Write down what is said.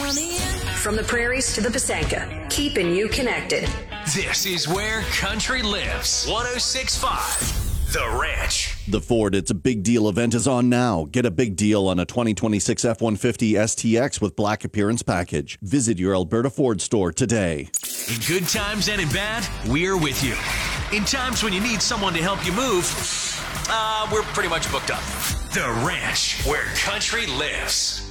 From the prairies to the Pasanka, keeping you connected. This is where country lives. 106.5 The Ranch. The Ford It's a Big Deal event is on now. Get a big deal on a 2026 F-150 STX with Black Appearance Package. Visit your Alberta Ford store today. In good times and in bad, we're with you. In times when you need someone to help you move, we're pretty much booked up. The Ranch, where country lives.